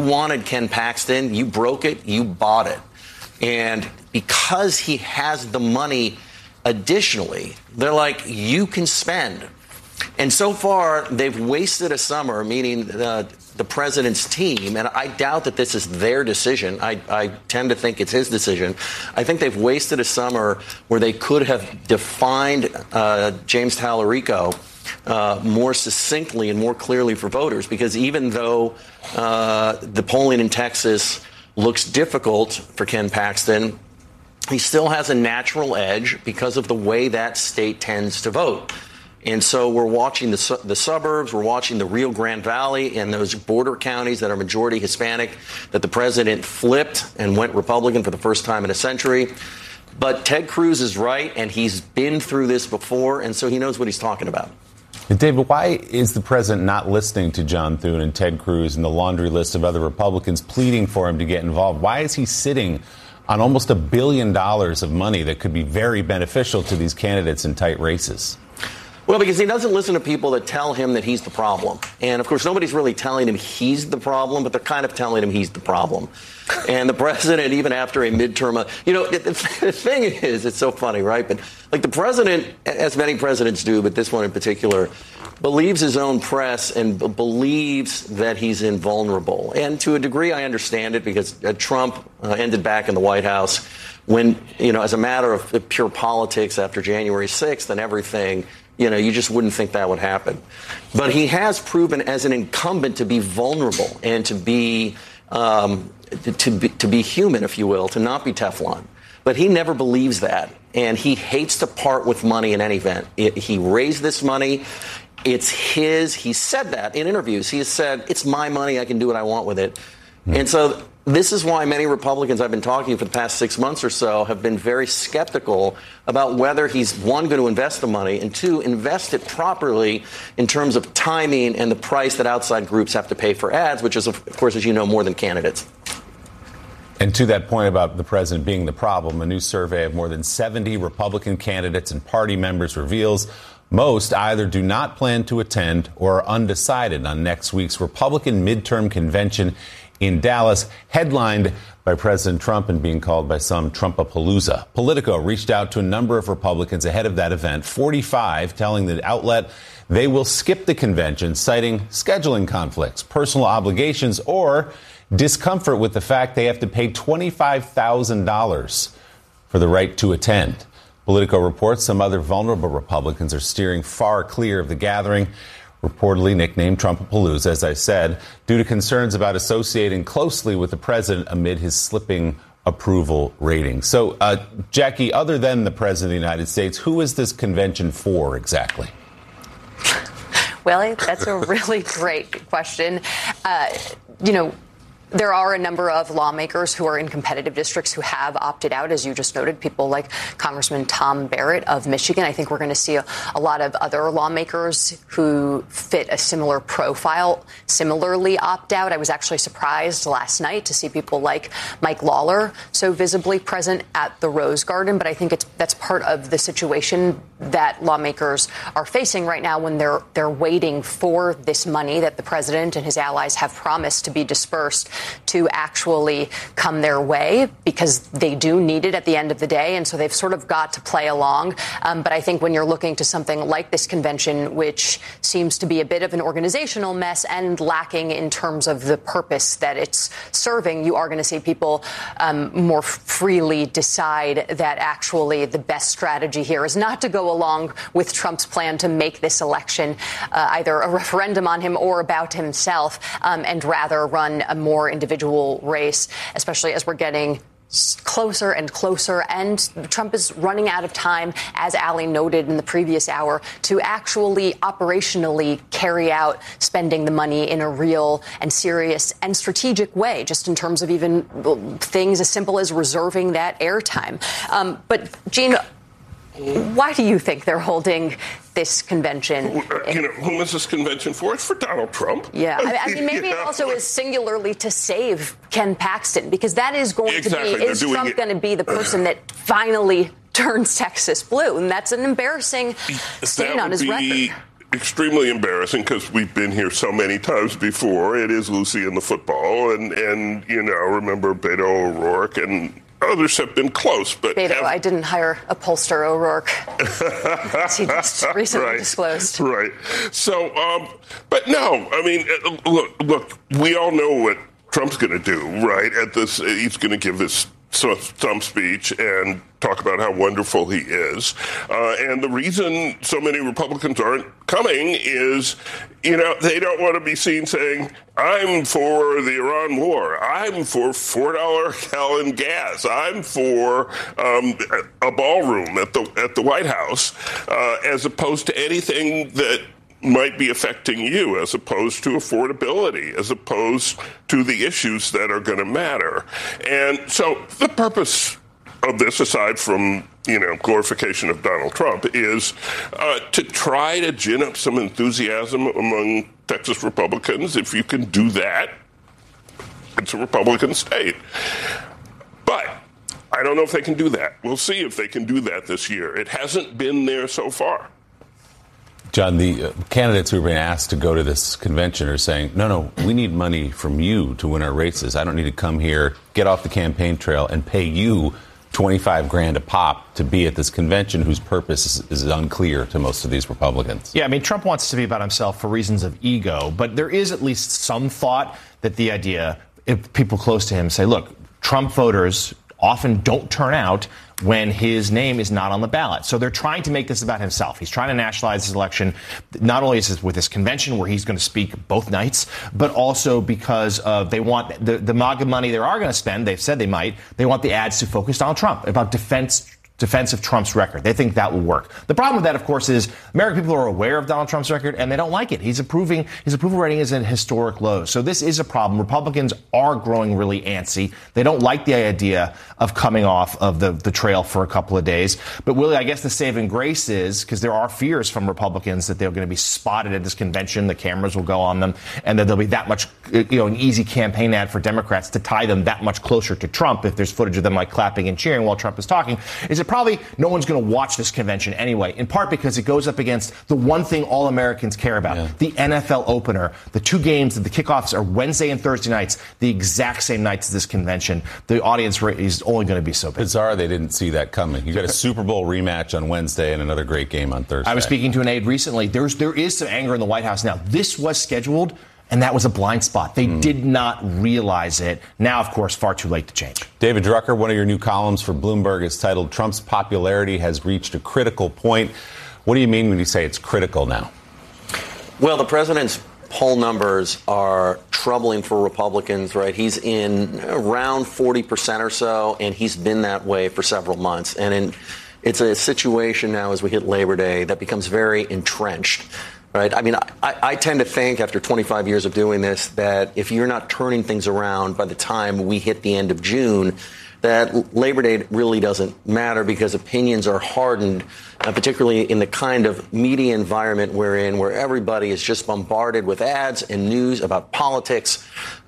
wanted Ken Paxton. You broke it. You bought it. And because he has the money additionally, they're like, you can spend. And so far, they've wasted a summer, meaning the president's team, and I doubt that this is their decision. I tend to think it's his decision. I think they've wasted a summer where they could have defined James Tallarico more succinctly and more clearly for voters, because even though the polling in Texas looks difficult for Ken Paxton, he still has a natural edge because of the way that state tends to vote. And so we're watching the suburbs, we're watching the Rio Grande Valley and those border counties that are majority Hispanic that the president flipped and went Republican for the first time in a century. But Ted Cruz is right, and he's been through this before, and so he knows what he's talking about. David, why is the president not listening to John Thune and Ted Cruz and the laundry list of other Republicans pleading for him to get involved? Why is he sitting on almost $1 billion of money that could be very beneficial to these candidates in tight races? Well, because he doesn't listen to people that tell him that he's the problem. And, of course, nobody's really telling him he's the problem, but they're kind of telling him he's the problem. And the president, even after a midterm, the thing is, it's so funny, right? But, like, the president, as many presidents do, but this one in particular, believes his own press and believes that he's invulnerable. And to a degree, I understand it, because Trump ended back in the White House when, as a matter of pure politics after January 6th and everything, you just wouldn't think that would happen. But he has proven as an incumbent to be vulnerable and to be human, if you will, to not be Teflon. But he never believes that. And he hates to part with money in any event. He raised this money. It's his. He said that in interviews. He has said, it's my money. I can do what I want with it. And so this is why many Republicans I've been talking to for the past 6 months or so have been very skeptical about whether he's, one, going to invest the money, and two, invest it properly in terms of timing and the price that outside groups have to pay for ads, which is, of course, as you know, more than candidates. And to that point about the president being the problem, a new survey of more than 70 Republican candidates and party members reveals most either do not plan to attend or are undecided on next week's Republican midterm convention in Dallas, headlined by President Trump and being called by some Trumpapalooza. Politico reached out to a number of Republicans ahead of that event, 45 telling the outlet they will skip the convention, citing scheduling conflicts, personal obligations, or discomfort with the fact they have to pay $25,000 for the right to attend. Politico reports some other vulnerable Republicans are steering far clear of the gathering, reportedly nicknamed Trumpapalooza, as I said, due to concerns about associating closely with the president amid his slipping approval rating. So, Jackie, other than the president of the United States, who is this convention for exactly? Well, that's a really great question. There are a number of lawmakers who are in competitive districts who have opted out, as you just noted, people like Congressman Tom Barrett of Michigan. I think we're going to see a lot of other lawmakers who fit a similar profile similarly opt out. I was actually surprised last night to see people like Mike Lawler so visibly present at the Rose Garden. But I think that's part of the situation that lawmakers are facing right now when they're waiting for this money that the president and his allies have promised to be dispersed to actually come their way, because they do need it at the end of the day. And so they've sort of got to play along. But I think when you're looking to something like this convention, which seems to be a bit of an organizational mess and lacking in terms of the purpose that it's serving, you are going to see people more freely decide that actually the best strategy here is not to go along with Trump's plan to make this election either a referendum on him or about himself, and rather run a more individual race, especially as we're getting closer and closer, and Trump is running out of time, as Ali noted in the previous hour, to actually operationally carry out spending the money in a real and serious and strategic way, just in terms of even things as simple as reserving that airtime. But, Gene, why do you think they're holding this convention? Whom is this convention for? It's for Donald Trump. Yeah. I mean, maybe it also is singularly to save Ken Paxton, because that is going to be, is Trump going to be the person that finally turns Texas blue? And that's an embarrassing stain on his record. extremely embarrassing because we've been here so many times before. It is Lucy and the football, and remember Beto O'Rourke, and others have been close. But Beto, I didn't hire a pollster O'Rourke. He just recently disclosed. Right. So, but no, I mean, look, we all know what Trump's going to do, right? He's going to give this some speech and talk about how wonderful he is. And the reason so many Republicans aren't coming is, they don't want to be seen saying, I'm for the Iran war. I'm for $4 a gallon gas. I'm for a ballroom at the White House, as opposed to anything that might be affecting you, as opposed to affordability, as opposed to the issues that are going to matter. And so the purpose of this, aside from, glorification of Donald Trump, is to try to gin up some enthusiasm among Texas Republicans. If you can do that, it's a Republican state. But I don't know if they can do that. We'll see if they can do that this year. It hasn't been there so far. John, the candidates who are being asked to go to this convention are saying, no, we need money from you to win our races. I don't need to come here, get off the campaign trail, and pay you $25,000 a pop to be at this convention whose purpose is unclear to most of these Republicans. Yeah, I mean, Trump wants to be about himself for reasons of ego, but there is at least some thought that the idea, if people close to him say, look, Trump voters often don't turn out when his name is not on the ballot. So they're trying to make this about himself. He's trying to nationalize his election. Not only is this with this convention where he's going to speak both nights, but also because they want the MAGA money they are going to spend. They've said they might. They want the ads to focus Donald Trump about defense of Trump's record. They think that will work. The problem with that, of course, is American people are aware of Donald Trump's record and they don't like it. His approval rating is at historic lows. So this is a problem. Republicans are growing really antsy. They don't like the idea of coming off of the trail for a couple of days. But Willie, I guess the saving grace is, because there are fears from Republicans that they're going to be spotted at this convention, the cameras will go on them, and that there'll be that much, an easy campaign ad for Democrats to tie them that much closer to Trump if there's footage of them like clapping and cheering while Trump is talking. Is it probably no one's going to watch this convention anyway, in part because it goes up against the one thing all Americans care about, the NFL opener. The two games, the kickoffs are Wednesday and Thursday nights, the exact same nights as this convention. The audience rate is only going to be so big. Bizarre they didn't see that coming. You got a Super Bowl rematch on Wednesday and another great game on Thursday. I was speaking to an aide recently. There is some anger in the White House now. This was scheduled, and that was a blind spot. They did not realize it. Now, of course, far too late to change. David Drucker, one of your new columns for Bloomberg is titled, Trump's popularity has reached a critical point. What do you mean when you say it's critical now? Well, the president's poll numbers are troubling for Republicans, right? He's in around 40% or so, and he's been that way for several months. And it's a situation now as we hit Labor Day that becomes very entrenched. Right. I mean, I tend to think after 25 years of doing this that if you're not turning things around by the time we hit the end of June, that Labor Day really doesn't matter because opinions are hardened, particularly in the kind of media environment we're in, where everybody is just bombarded with ads and news about politics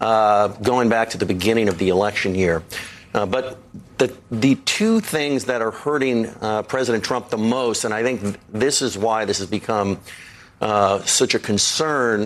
going back to the beginning of the election year. But the two things that are hurting President Trump the most, and I think this is why this has become such a concern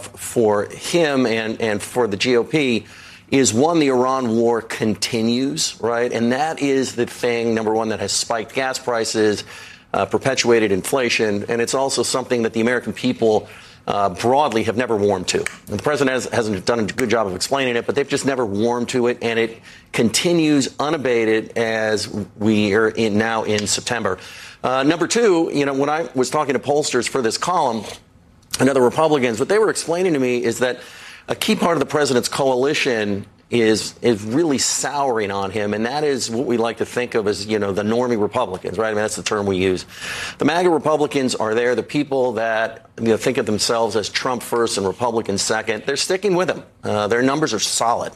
for him and for the GOP, is one, the Iran war continues, right? And that is the thing, number one, that has spiked gas prices, perpetuated inflation, and it's also something that the American people broadly have never warmed to. And the president hasn't done a good job of explaining it, but they've just never warmed to it, and it continues unabated as we are now in September. Number two, when I was talking to pollsters for this column and other Republicans, what they were explaining to me is that a key part of the president's coalition is really souring on him, and that is what we like to think of as, the normie Republicans, right? I mean, that's the term we use. The MAGA Republicans are there, the people that think of themselves as Trump first and Republicans second. They're sticking with him. Their numbers are solid.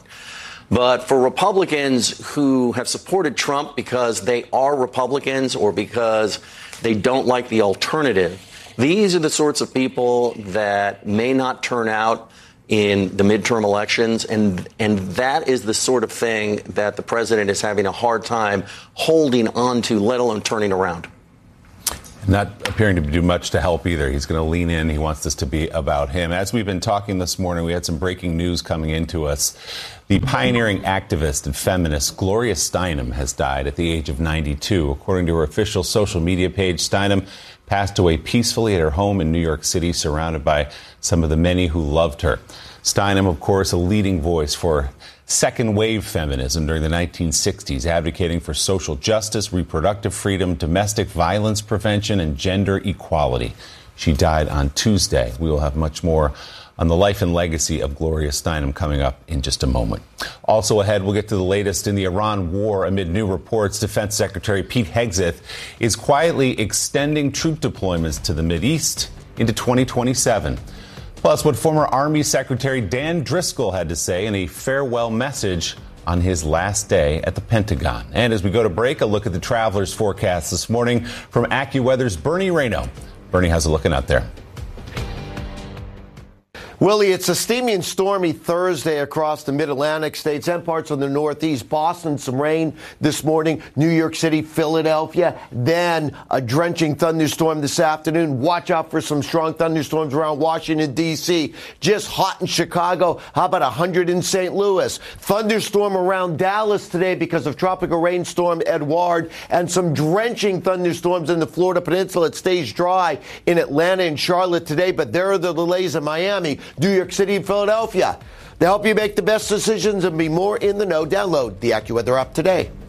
But for Republicans who have supported Trump because they are Republicans or because they don't like the alternative, these are the sorts of people that may not turn out in the midterm elections, and that is the sort of thing that the president is having a hard time holding on to, let alone turning around. Not appearing to do much to help either. He's going to lean in. He wants this to be about him. As we've been talking this morning, we had some breaking news coming into us. The pioneering activist and feminist Gloria Steinem has died at the age of 92. According to her official social media page, Steinem passed away peacefully at her home in New York City, surrounded by some of the many who loved her. Steinem, of course, a leading voice for second-wave feminism during the 1960s, advocating for social justice, reproductive freedom, domestic violence prevention, and gender equality. She died on Tuesday. We will have much more on the life and legacy of Gloria Steinem coming up in just a moment. Also ahead, we'll get to the latest in the Iran war. Amid new reports, Defense Secretary Pete Hegseth is quietly extending troop deployments to the Mideast into 2027. Plus, what former Army Secretary Dan Driscoll had to say in a farewell message on his last day at the Pentagon. And as we go to break, a look at the traveler's forecast this morning from AccuWeather's Bernie Rayno. Bernie, how's it looking out there? Willie, it's a steamy and stormy Thursday across the mid-Atlantic states and parts of the Northeast. Boston, some rain this morning. New York City, Philadelphia. Then a drenching thunderstorm this afternoon. Watch out for some strong thunderstorms around Washington, D.C. Just hot in Chicago. How about 100 in St. Louis? Thunderstorm around Dallas today because of tropical rainstorm Edouard. And some drenching thunderstorms in the Florida Peninsula. It stays dry in Atlanta and Charlotte today, but there are the delays in Miami, New York City, and Philadelphia. To help you make the best decisions and be more in the know, download the AccuWeather app today.